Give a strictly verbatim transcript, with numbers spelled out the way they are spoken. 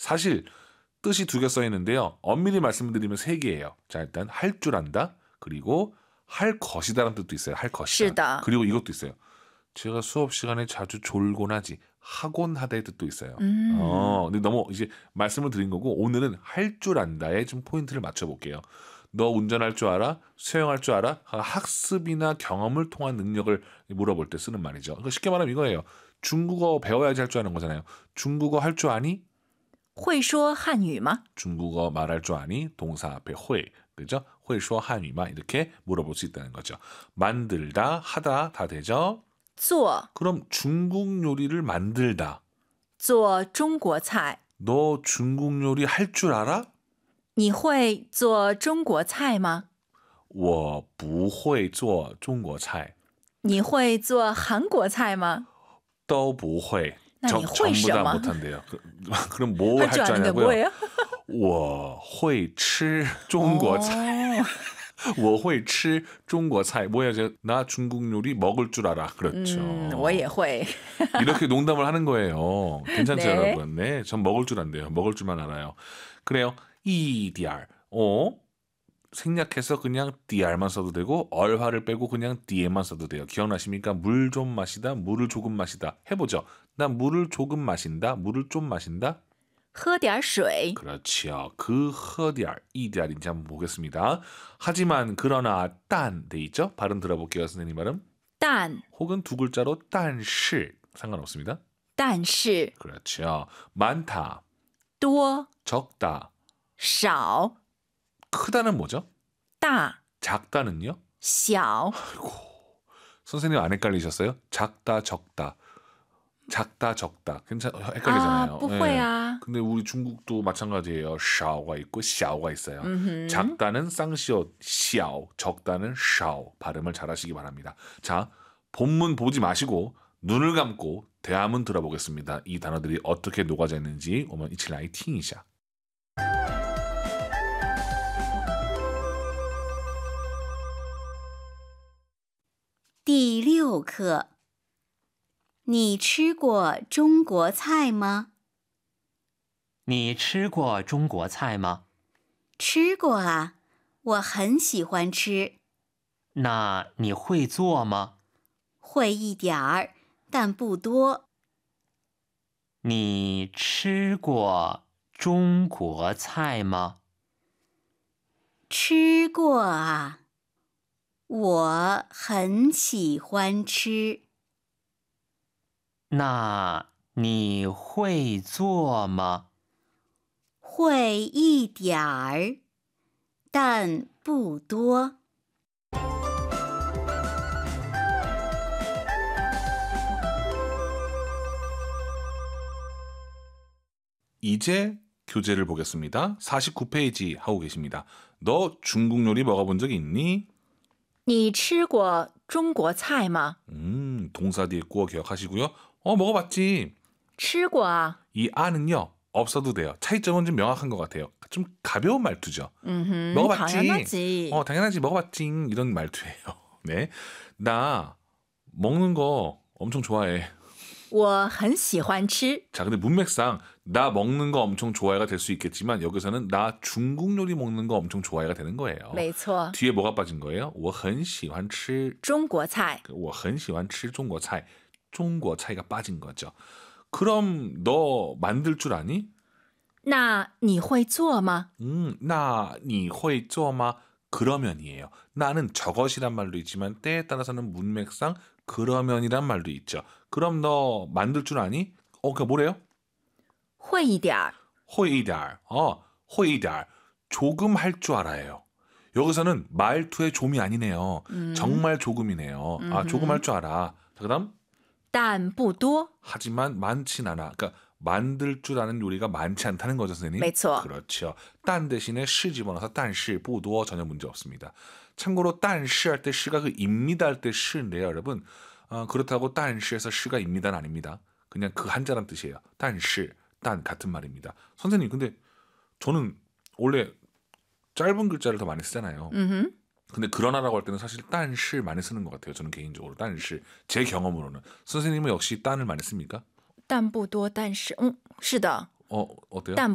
사실 뜻이 두 개 써 있는데요. 엄밀히 말씀드리면 세 개예요. 자, 일단 할 줄 안다. 그리고 할 것이다라는 뜻도 있어요. 할 것이다. 그리고 이것도 있어요. 제가 수업 시간에 자주 졸곤 하지. 하곤 하다의 뜻도 있어요. 음. 어, 근데 너무 이제 말씀을 드린 거고 오늘은 할 줄 안다에 좀 포인트를 맞춰볼게요. 너 운전할 줄 알아? 수영할 줄 알아? 학습이나 경험을 통한 능력을 물어볼 때 쓰는 말이죠. 그러니까 쉽게 말하면 이거예요. 중국어 배워야지 할 줄 아는 거잖아요. 중국어 할 줄 아니? 会说汉语吗? 중국어 말할 줄 아니? 동사 앞에 会, 그죠? 会说汉语吗? 이렇게 물어볼 수 있다는 거죠. 만들다, 하다 다 되죠? 做 그럼 중국 요리를 만들다. 做中国菜. 너 중국 요리 할 줄 알아? 你会做中国菜吗? 我不会做中国菜. 你会做韩国菜吗? 都不会. 那你会什么? 전부 다 못한대요. 그럼 뭐 할 줄 아냐고요? 我会吃中国菜. 我会吃中国菜. 뭐야, 나 중국 요리 먹을 줄 알아. 그렇죠. 음, 我也会. 이렇게 농담을 하는 거예요. 괜찮죠, 네. 여러분? 네, 전 먹을 줄 안돼요. 먹을 줄만 알아요. 그래요. 이디알. 어? 생략해서 그냥 디알만 써도 되고 얼화를 빼고 그냥 디에만 써도 돼요. 기억나십니까? 물 좀 마시다, 물을 조금 마시다. 해보죠. 나 물을 조금 마신다, 물을 좀 마신다. 喝点水. 그렇지요. 그 허디알, 이디알인지 한번 보겠습니다. 하지만 그러나 딴 돼 있죠? 발음 들어볼게요. 선생님 발음. 但 혹은 두 글자로 但是 상관없습니다. 但是 그렇죠. 많다, 多 적다, 少 크다는 뭐죠? 大 작다는요? 小 아이고, 선생님 안 헷갈리셨어요? 작다, 적다. 작다, 적다. 괜찮, 헷갈리잖아요. 아, 不会啊. 근데 우리 중국도 마찬가지예요. 샤오가 있고 샤오가 있어요. 음흠. 작다는 쌍시옷 샤오, 적다는 샤오. 발음을 잘하시기 바랍니다. 자, 본문 보지 마시고 눈을 감고 대화문 들어보겠습니다. 이 단어들이 어떻게 녹아져 있는지 오면 이치라이 팅이샤. 第六课，你吃过中国菜吗？ 你吃过中国菜吗？ 吃过啊，我很喜欢吃。 那你会做吗？ 会一点儿，但不多。 你吃过中国菜吗？ 吃过啊，我很喜欢吃。 那你会做吗？ 会一点儿，但不多。 이제 교재를 보겠습니다. 사십구 페이지 하고 계십니다. 너 중국 요리 먹어본 적 있니? 你吃过中国菜吗? 음, 동사 뒤에 꾸어 기억하시고요. 어, 먹어봤지. 吃过啊. 이 아는요, 없어도 돼요. 차이점은 좀 명확한 것 같아요. 좀 가벼운 말투죠. 음흠, 먹어봤지. 당연하지. 어, 당연하지. 먹어봤지. 이런 말투예요. 네, 나 먹는 거 엄청 좋아해. 我很喜欢吃. 자, 근데 문맥상 나 먹는 거 엄청 좋아해가 될 수 있겠지만 여기서는 나 중국 요리 먹는 거 엄청 좋아해가 되는 거예요. 没错. 뒤에 뭐가 빠진 거예요? 我很喜欢吃中国菜. 我很喜欢吃中国菜. 중국 차이가 빠진 거죠. 그럼 너 만들 줄 아니? 那你会做吗? 음, 나, 你会做吗? 그러면이에요. 나는 저것이란 말도 있지만 때에 따라서는 문맥상 그러면이란 말도 있죠. 그럼 너 만들 줄 아니? 어, 그게 뭐래요? 会一点儿. 会一点. 어, 会一点. 조금 할 줄 알아요. 여기서는 말투의 좀이 아니네요. 음. 정말 조금이네요. 아, 조금 할 줄 알아. 자, 그다음 但不多. 하지만 많진 않아. 그러니까 만들 줄 아는 요리가 많지 않다는 거죠, 선생님. 没错. 그렇죠. 딴 대신에 시 집어넣어서 但是不多 전혀 문제 없습니다. 참고로 但是할 때 시가 그 입니다 할 때 시인데요, 여러분. 어, 그렇다고 但是에서 시가 입니다는 아닙니다. 그냥 그 한자란 뜻이에요. 但是, 딴 같은 말입니다. 선생님, 근데 저는 원래 짧은 글자를 더 많이 쓰잖아요. 음흠. 근데 그러나라고 할 때는 사실 但是 많이 쓰는 것 같아요. 저는 개인적으로 但是 제 경험으로는. 선생님은 역시 单을 많이 씁니까? 但不多但是 음, 是的. 어, 어때요? 但